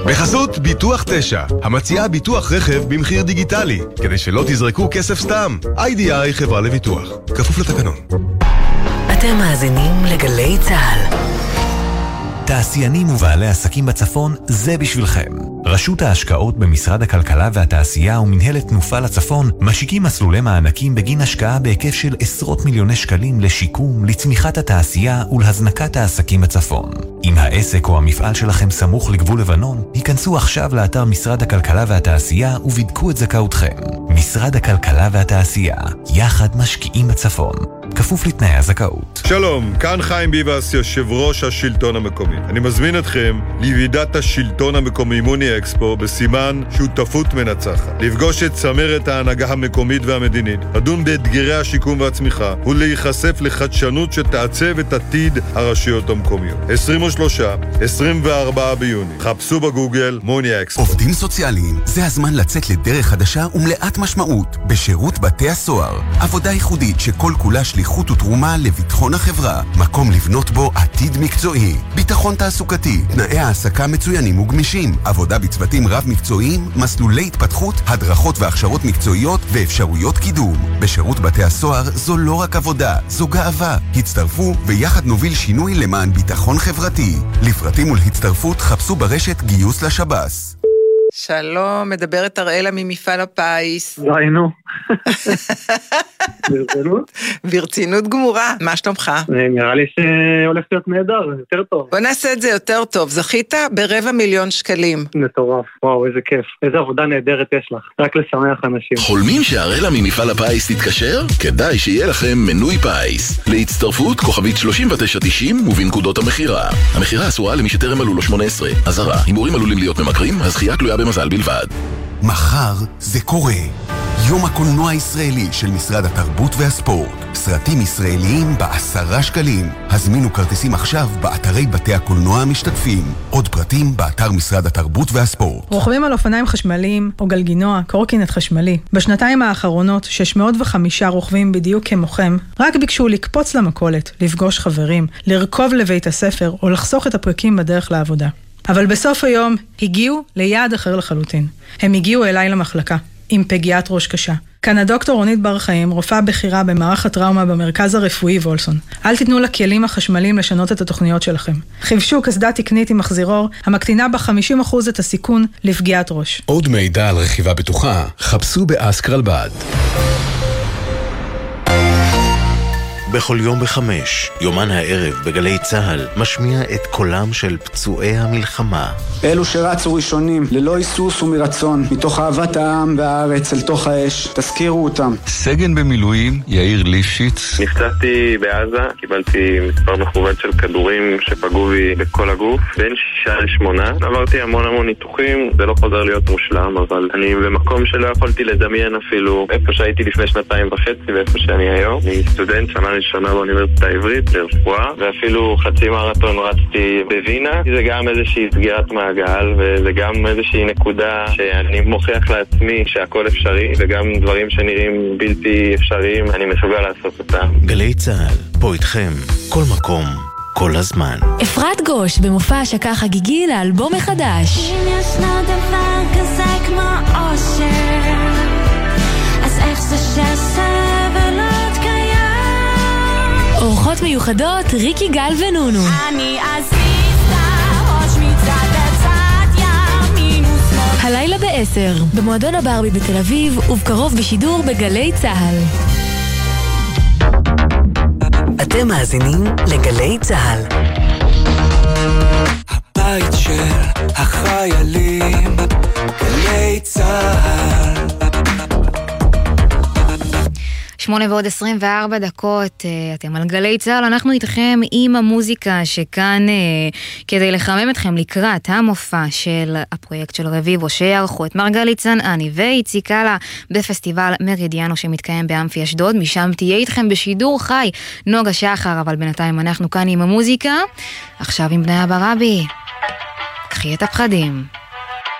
בחסות ביטוח 9, המציעה ביטוח רכב במחיר דיגיטלי, כדי שלא תזרקו כסף סתם. IDI חברה לביטוח, כפוף לתקנון. אתם מאזינים לגלי צהל. תעשיינים ובעלי עסקים בצפון, זה בשבילכם. רשות ההשקעות במשרד הכלכלה והתעשייה ומנהלת תנופה לצפון משיקים מסלולי מענקים בגין השקעה בהיקף של עשרות מיליוני שקלים לשיקום, לצמיחת התעשייה ולהזנקת העסקים בצפון. אם העסק או המפעל שלכם סמוך לגבול לבנון, היכנסו עכשיו לאתר משרד הכלכלה והתעשייה ובדקו את זכאותכם. משרד הכלכלה והתעשייה, יחד משקיעים בצפון. כפוף לתנאי הזכאות. שלום, כאן חיים ביבס, יושב ראש השלטון המקומי. אני מזמין אתכם לוועידת השלטון המקומי מוני אקספו בסימן שותפות מנצחת. לפגוש את צמרת ההנהגה המקומית והמדינית, לדון באתגרי השיקום והצמיחה ולהיחשף לחדשנות שתעצב את עתיד הרשויות המקומיות. 23-24 ביוני. חפשו בגוגל מוני אקספו. עובדים סוציאליים, זה הזמן לצאת לדרך חדשה ומלאת משמעות בשירות בתי הסוהר. עבודה ייחודית שכל כולה שליחות ותרומה לביטחון החברה. מקום לבנות בו עתיד מקצועי. ביטחון תעסוקתי, תנאי העסקה מצוינים וגמישים, עבודה בצוותים רב מקצועיים, מסלולי התפתחות, הדרכות והכשרות מקצועיות ואפשרויות קידום. בשירות בתי הסוהר זו לא רק עבודה, זו גאווה. הצטרפו ויחד נוביל שינוי למען ביטחון חברתי. לפרטים ולהצטרפות חפשו ברשת גיוס לשב"ס. שלום, מדברת אראלה ממפעל הפיס. ראינו. ברצינות? ברצינות גמורה, מה שלומך? נראה לי שהולך להיות נהדר, יותר טוב. בוא נעשה את זה יותר טוב, זכית ב250,000 שקלים. מטורף, וואו, איזה כיף. איזה עבודה נהדרת יש לך, רק לשמח אנשים. חולמים שאראלה ממפעל הפיס תתקשר? כדאי שיהיה לכם מנוי פיס. להצטרפות כוכבית 3990 ובנקודות המחירה. המחירה אסורה למי שטרם מלאו לו 18. אזהרה, הימורים עלולים להיות ממכרים, הזכייה תלויה במזל בלבד. מחר זה קורה. יום הקולנוע הישראלי של משרד התרבות והספורט. סרטים ישראליים ב10 שקלים. הזמינו כרטיסים עכשיו באתרי בתי הקולנוע המשתתפים. עוד פרטים באתר משרד התרבות והספורט. רוכבים על אופניים חשמליים או גלגינוע, קורקינט חשמלי. בשנתיים האחרונות 605 רוכבים בדיוק כמוכם רק ביקשו לקפוץ למכולת, לפגוש חברים, לרכוב לבית הספר או לחסוך את הפרקים בדרך לעבודה. אבל בסוף היום הגיעו ליעד אחר לחלוטין. הם הגיעו אליי למחלקה, עם פגיעת ראש קשה. כאן הדוקטור רונית בר חיים, רופאה בכירה במערך הטראומה במרכז הרפואי וולסון. אל תיתנו לכלים החשמליים לשנות את התוכניות שלכם. חיפשו קסדה תקנית עם מחזירור, המקטינה ב50% את הסיכון לפגיעת ראש. עוד מידע על רכיבה בטוחה, חפשו באסקרלבד. בכל יום ב5, יומן הערב בגלי צהל משמיע את קולם של פצועי המלחמה. אלו שרצו ראשונים, ללא היסוס ומרצון, מתוך אהבת העם והארץ אל תוך האש, תזכירו אותם. סגן במילואים, יאיר ליפשיץ. נפצעתי בעזה, קיבלתי מספר מכובד של כדורים שפגעו בי בכל הגוף, בין 6-8. עברתי המון ניתוחים, זה לא חוזר להיות מושלם, אבל אני במקום שלא יכולתי לדמיין אפילו איפה שהייתי לפני 2.5 ואיפה שאני היום. אני סטודנט שנה ראשונה באוניברסיטה העברית לרפואה, ואפילו חצי מרתון רצתי בווינה. זה גם איזושהי סגירת מעגל, וזה גם איזושהי נקודה שאני מוכיח לעצמי שהכל אפשרי, וגם דברים שנראים בלתי אפשריים, אני מסוגל לעשות אותם. גלי צהל, פה איתכם, כל מקום, כל הזמן. אפרת גוש במופע השקה חגיגי לאלבום מחדש. אם ישנו דבר כזה כמו אושר, אז איך זה שסבלות קיים? אורחות מיוחדות ריקי גל ונונו. אני אזיזתה ראש מצד לצד ימין ושמאל. הלילה ב10 במועדון הברבי בתל אביב, ובקרוב בשידור בגלי צהל. אתם מאזינים לגלי צהל. הבית של החיילים, גלי צהל. 8:24, אתם על גלי צהל, אנחנו איתכם עם המוזיקה שכאן כדי לחמם אתכם לקראת המופע של הפרויקט של רביבו, שיערכו את מרגלית צנעני ואיציק קאלה בפסטיבל מרידיאנו שמתקיים באמפי אשדוד. משם תהיה איתכם בשידור חי נוגה שחר, אבל בינתיים אנחנו כאן עם המוזיקה. עכשיו עם בני אברבי, קחי את הפחדים.